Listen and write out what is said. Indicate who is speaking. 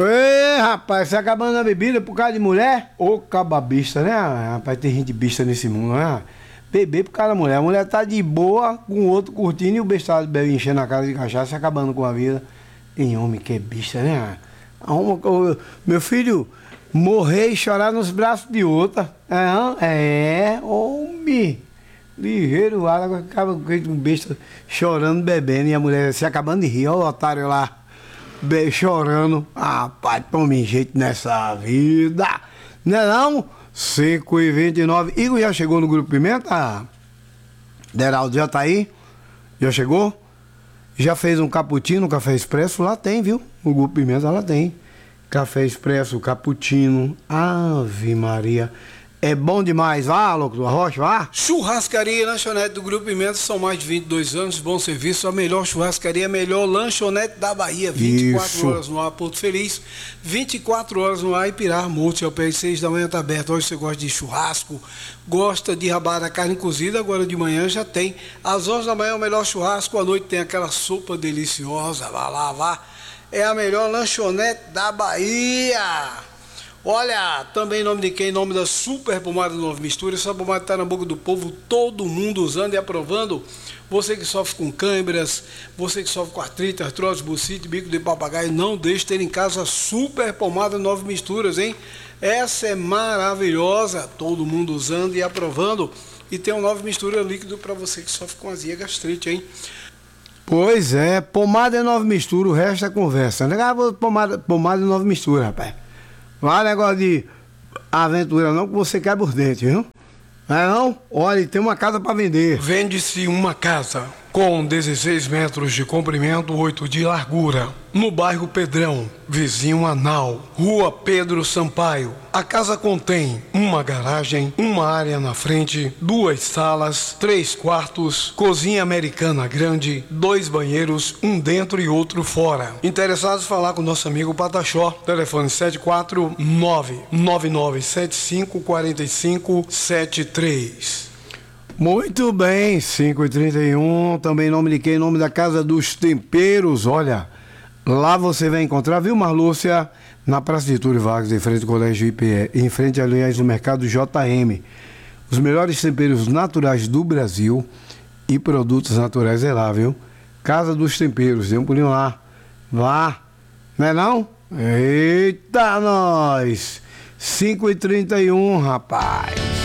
Speaker 1: Ê, rapaz, você acabando a bebida por causa de mulher? Ô, cababista, né? Rapaz, tem gente besta nesse mundo, né? Beber por causa da mulher. A mulher tá de boa com o outro curtindo e o bestado bebe enchendo a cara de cachaça e acabando com a vida. Tem homem que é besta, né? Meu filho, morrer e chorar nos braços de outra. Homem. Ligeiro, acaba com um besta chorando, bebendo e a mulher se acabando de rir. Olha o otário lá. Chorando. Rapaz, tome jeito nessa vida. Não é não? 5h29. Igor já chegou no Grupo Pimenta? Deraldo já tá aí? Já chegou? Já fez um cappuccino, café expresso? Lá tem, viu? No Grupo Pimenta lá tem. Café expresso, cappuccino. Ave Maria. É bom demais. Vá, louco, Rocha, vá.
Speaker 2: Churrascaria e lanchonete do Grupo Pimenta, são mais de 22 anos, bom serviço, a melhor churrascaria, a melhor lanchonete da Bahia, 24 horas no ar, Porto Feliz, 24 horas no ar, Ipirá, Monte, ao pé de 6 da manhã tá aberto. Hoje você gosta de churrasco, gosta de rabada, carne cozida, agora de manhã já tem. Às 11 da manhã é o melhor churrasco, à noite tem aquela sopa deliciosa, vá lá, vá. É a melhor lanchonete da Bahia. Olha, também em nome de quem? Em nome da Super Pomada Nova Mistura. Essa pomada está na boca do povo, todo mundo usando e aprovando. Você que sofre com câimbras, você que sofre com artrite, artrose, bucite, bico de papagaio, não deixe ter em casa a Super Pomada Nova Misturas, hein? Essa é maravilhosa, todo mundo usando e aprovando. E tem um Nova Mistura líquido para você que sofre com azia, gastrite, hein?
Speaker 1: Pois é, pomada é Nova Mistura, o resto é conversa. Pomada é Nova Mistura, rapaz. Não há negócio de aventura não, que você quebra os dentes, viu? Não é não? Olha, tem uma casa para vender.
Speaker 2: Vende-se uma casa com 16 metros de comprimento, 8 de largura, no bairro Pedrão, vizinho a Nau, Rua Pedro Sampaio. A casa contém uma garagem, uma área na frente, 2 salas, 3 quartos, cozinha americana grande, 2 banheiros, um dentro e outro fora. Interessados, falar com o nosso amigo Pataxó, telefone 749-9975-4573.
Speaker 1: Muito bem, 5h31, também em nome de quem? Em nome da Casa dos Temperos. Olha, lá você vai encontrar, viu, Marlúcia? Na Praça de Túlio Vargas, em frente ao Colégio IPE, em frente, aliás, no Mercado JM. Os melhores temperos naturais do Brasil e produtos naturais é lá, viu? Casa dos Temperos, dê um pulinho lá. Vá, não é não? Eita, nós! 5h31, rapaz!